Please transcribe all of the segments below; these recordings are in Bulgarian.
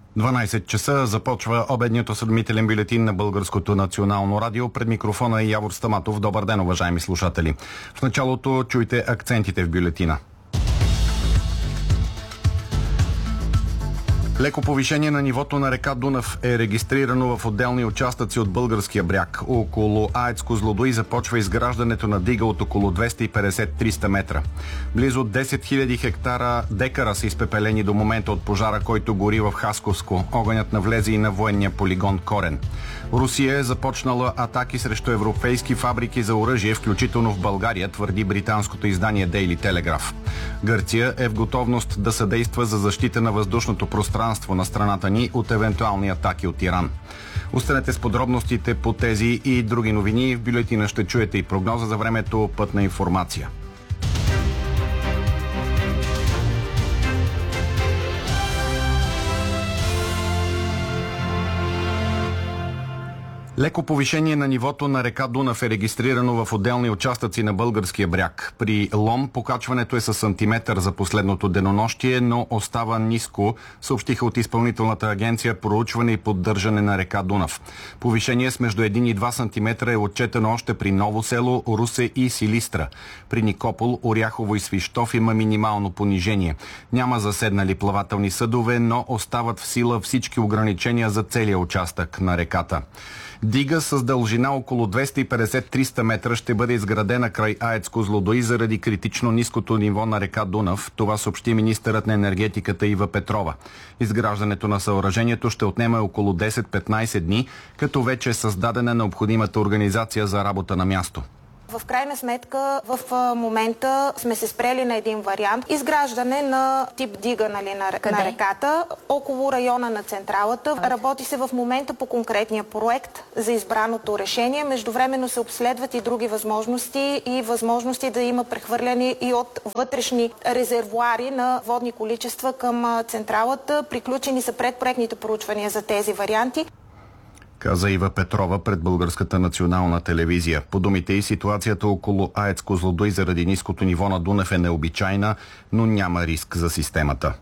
12 часа започва обедният осведомителен бюлетин на Българското национално радио. Пред микрофона е Явор Стаматов. Добър ден, уважаеми слушатели. В началото чуйте акцентите в бюлетина. Леко повишение на нивото на река Дунав е регистрирано в отделни участъци от българския бряг. Около АЕЦ Козлодуй започва изграждането на дига от около 250-300 метра. Близо 10 000 декара са изпепелени до момента от пожара, който гори в Хасковско. Огънят навлезе и на военния полигон Корен. Русия е започнала атаки срещу европейски фабрики за оръжие, включително в България, твърди британското издание Daily Telegraph. Гърция е в готовност да съдейства за защита на въздушното пространство на страната ни от евентуални атаки от Иран. Останете с подробностите по тези и други новини. В бюлетина ще чуете и прогноза за времето, пътна информация. Леко повишение на нивото на река Дунав е регистрирано в отделни участъци на българския бряг. При Лом покачването е с сантиметър за последното денонощие, но остава ниско, съобщиха от Изпълнителната агенция проучване и поддържане на река Дунав. Повишение с между 1 и 2 сантиметра е отчетено още при Ново село, Русе и Силистра. При Никопол, Оряхово и Свищов има минимално понижение. Няма заседнали плавателни съдове, но остават в сила всички ограничения за целия участък на реката. Дига с дължина около 250-300 метра ще бъде изградена край АЕЦ Козлодуй заради критично ниското ниво на река Дунав. Това съобщи министърът на енергетиката Ива Петрова. Изграждането на съоръжението ще отнеме около 10-15 дни, като вече е създадена необходимата организация за работа на място. В крайна сметка, в момента сме се спрели на един вариант. Изграждане на тип дига на реката, около района на централата. Работи се в момента по конкретния проект за избраното решение. Междувременно се обследват и други възможности да има прехвърляни и от вътрешни резервоари на водни количества към централата. Приключени са предпроектните проучвания за тези варианти, каза Ива Петрова пред Българската национална телевизия. По думите и ситуацията около АЕЦ Козлодуй заради ниското ниво на Дунав е необичайна, но няма риск за системата.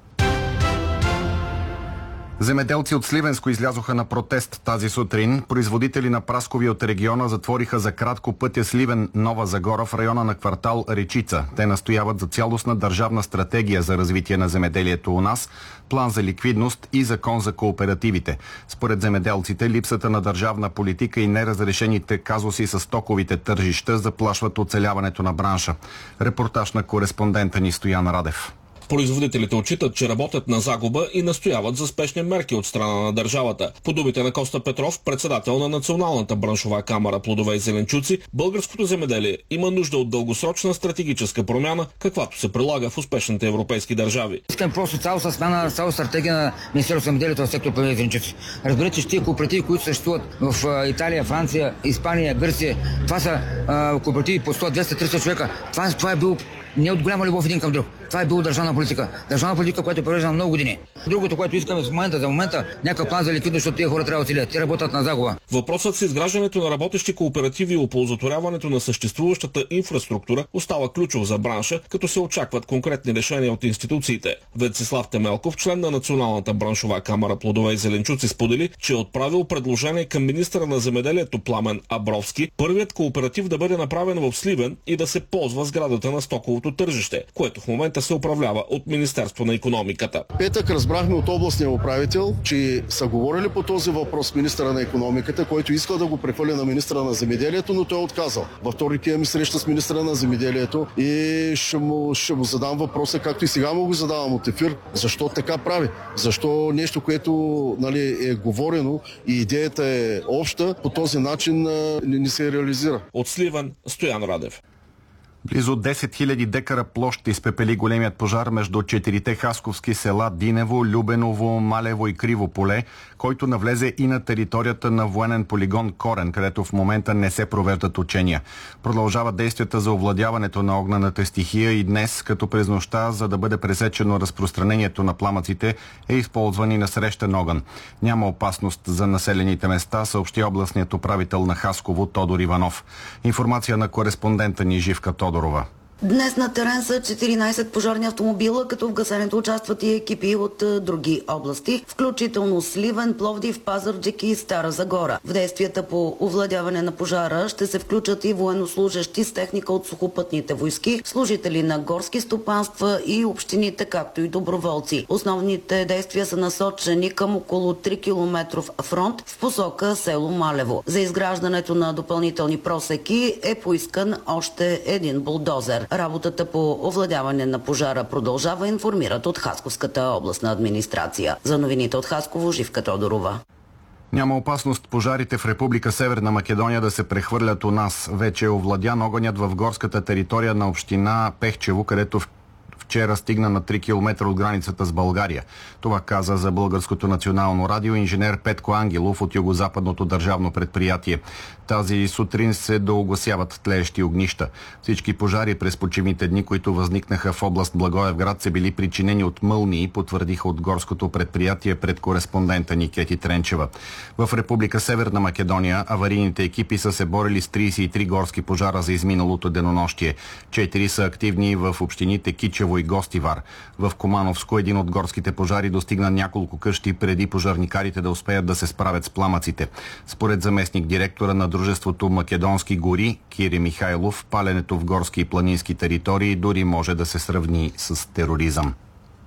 Земеделци от Сливенско излязоха на протест тази сутрин. Производители на праскови от региона затвориха за кратко пътя Сливен-Нова Загора в района на квартал Речица. Те настояват за цялостна държавна стратегия за развитие на земеделието у нас, план за ликвидност и закон за кооперативите. Според земеделците, липсата на държавна политика и неразрешените казуси с стоковите тържища заплашват оцеляването на бранша. Репортаж на кореспондента ни Стоян Радев. Производителите отчитат, че работят на загуба и настояват за спешни мерки от страна на държавата. По думите на Коста Петров, председател на Националната браншова камара плодове и зеленчуци, българското земеделие има нужда от дългосрочна стратегическа промяна, каквато се прилага в успешните европейски държави. Искам просто цялостна смяна, цялостна стратегия на Министерството на земеделието в сектор плодове и зеленчуци. Разберете, че тия кооперативи, които съществуват в Италия, Франция, Испания, Гърция, това са кооперативи по 100, 200, 300 човека. Това е било не от голяма любов един към друг. Това е било държавна политика. Държавна политика, която е провеждана много години. Другото, което искаме за момента, някакъв план за ликвидност, защото тези хора трябва да оцелят. Те работят на загуба. Въпросът с изграждането на работещи кооперативи и оползотворяването на съществуващата инфраструктура остава ключов за бранша, като се очакват конкретни решения от институциите. Венцислав Темелков, член на Националната браншова камара плодове и зеленчуци, сподели, че е отправил предложение към министъра на земеделието Пламен Абровски първият кооператив да бъде направен в Сливен и да се ползва сградата на стоковото тържище, което в момента се управлява от Министерство на икономиката. Петък разбрахме от областния управител, че са говорили по този въпрос с министъра на икономиката, който иска да го прехвърли на министъра на земеделието, но той е отказал. Във вторник имаме среща с министъра на земеделието и ще му задам въпроса, както и сега му го задавам от ефир, защо така прави? Защо нещо, което е говорено и идеята е обща, по този начин не се реализира? От Сливен, Стоян Радев. Близо 10 000 декара площ изпепели големият пожар между 4-те хасковски села Динево, Любеново, Малево и Криво поле, който навлезе и на територията на военен полигон Корен, където в момента не се провеждат учения. Продължават действията за овладяването на огнената стихия и днес, като през нощта, за да бъде пресечено разпространението на пламъците, е използван и насрещен огън. Няма опасност за населените места, съобщи областният управител на Хасково Тодор Иванов. Информация на кореспондента ни Живка Тодорова. Днес на терен са 14 пожарни автомобила, като в гасенето участват и екипи от други области, включително Сливен, Пловдив, Пазарджик и Стара Загора. В действията по овладяване на пожара ще се включат и военнослужещи с техника от сухопътните войски, служители на горски стопанства и общините, както и доброволци. Основните действия са насочени към около 3 километров фронт в посока село Малево. За изграждането на допълнителни просеки е поискан още един булдозер. Работата по овладяване на пожара продължава, информират от Хасковската областна администрация. За новините от Хасково, Живка Тодорова. Няма опасност пожарите в Република Северна Македония да се прехвърлят у нас. Вече е овладян огънят в горската територия на община Пехчево, където вчера стигна на 3 км от границата с България. Това каза за Българското национално радио инженер Петко Ангелов от Югозападното държавно предприятие. Тази сутрин се доугасяват тлеещи огнища. Всички пожари през почивните дни, които възникнаха в област Благоевград, са били причинени от мълнии, потвърдиха от горското предприятие пред кореспондента ни Кети Тренчева. В Република Северна Македония аварийните екипи са се борили с 33 горски пожара за изминалото денонощие. 4 са активни в общините Кичево и Гостивар. В Комановско един от горските пожари достигна няколко къщи преди пожарникарите да успеят да се справят с пламъците. Според заместник директора на дружеството Македонски гори Кири Михайлов, паленето в горски и планински територии дори може да се сравни с тероризъм.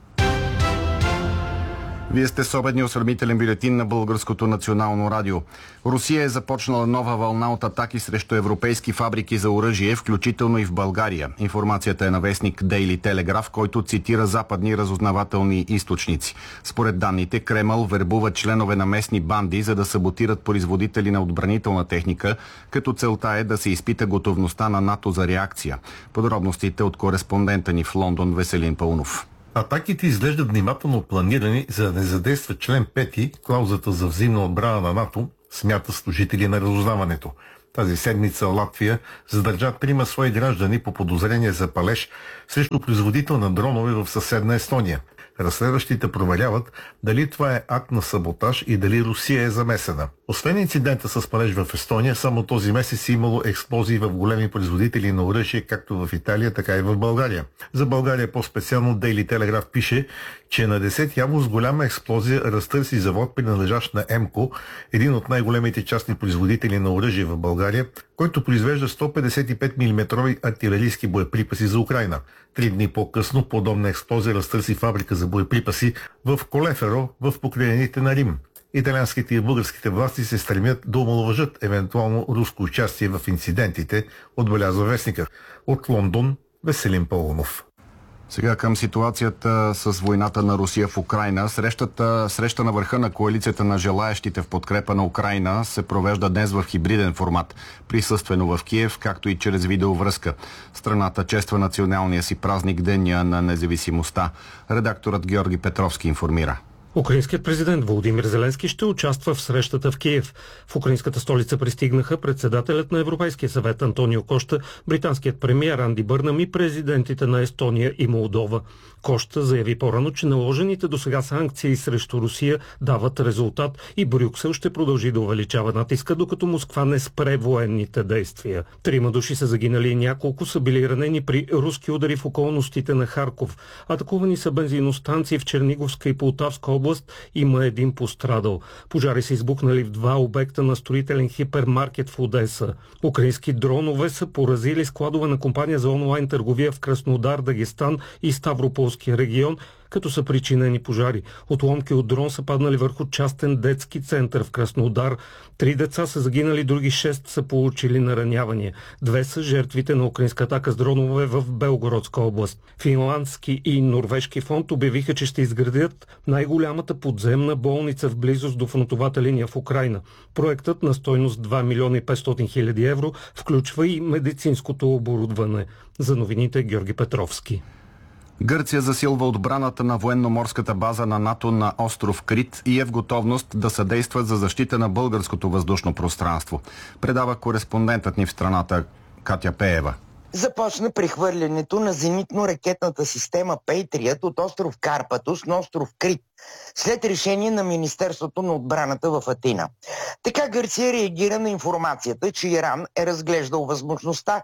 Вие сте с обедния осведомителен бюлетин на Българското национално радио. Русия е започнала нова вълна от атаки срещу европейски фабрики за оръжие, включително и в България. Информацията е на вестник Daily Telegraph, който цитира западни разузнавателни източници. Според данните, Кремъл вербува членове на местни банди, за да саботират производители на отбранителна техника, като целта е да се изпита готовността на НАТО за реакция. Подробностите от кореспондента ни в Лондон Веселин Паунов. Атаките изглеждат внимателно планирани, за да не задейства член 5, клаузата за взаимна отбрана на НАТО, смята служители на разузнаването. Тази седмица Латвия задържа 3 свои граждани по подозрение за палеж срещу производител на дронове в съседна Естония. Разследващите проверяват дали това е акт на саботаж и дали Русия е замесена. Освен инцидента с палеж в Естония, само този месец е имало експлозии в големи производители на оръжие, както в Италия, така и в България. За България по-специално Daily Telegraph пише, че на 10 август голяма експлозия разтърси завод, принадлежащ на МКО, един от най-големите частни производители на оръжие в България, който произвежда 155 мм артилерийски боеприпаси за Украйна. 3 дни по-късно подобна експлозия разтърси фабрика за боеприпаси в Колеферо, в покрайнините на Рим. Италианските и българските власти се стремят да омаловажат евентуално руско участие в инцидентите, отбелязва вестника. От Лондон Веселин Паунов. Сега към ситуацията с войната на Русия в Украйна. Среща на върха на коалицията на желаещите в подкрепа на Украйна се провежда днес в хибриден формат, присъствено в Киев, както и чрез видеовръзка. Страната чества националния си празник Деня на независимостта. Редакторът Георги Петровски информира. Украинският президент Володимир Зеленски ще участва в срещата в Киев. В украинската столица пристигнаха председателят на Европейския съвет Антонио Кошта, британският премиер Анди Бърнам и президентите на Естония и Молдова. Кошта заяви по-рано, че наложените досега санкции срещу Русия дават резултат и Брюксел ще продължи да увеличава натиска, докато Москва не спре военните действия. 3 души са загинали и няколко са били ранени при руски удари в околностите на Харков. Атакувани са бензиностанции в Черниговска и Полтавска област, има един пострадал. Пожари са избухнали в 2 обекта на строителен хипермаркет в Одеса. Украински дронове са поразили складове на компания за онлайн търговия в Краснодар, Дагестан и Ставрополския регион, като са причинени пожари. Отломки от дрон са паднали върху частен детски център в Краснодар. 3 деца са загинали, други 6 са получили наранявания. 2 са жертвите на украинска атака с дронове в Белгородска област. Финландски и норвежки фонд обявиха, че ще изградят най-голямата подземна болница в близост до фронтовата линия в Украйна. Проектът на стойност 2 милиона и 500 хиляди евро включва и медицинското оборудване. За новините Георги Петровски. Гърция засилва отбраната на военноморската база на НАТО на остров Крит и е в готовност да съдейства за защита на българското въздушно пространство. Предава кореспондентът ни в страната Катя Пеева. Започна прехвърлянето на зенитно-ракетната система Patriot от остров Карпатос на остров Крит, след решение на Министерството на отбраната в Атина. Така Гърция реагира на информацията, че Иран е разглеждал възможността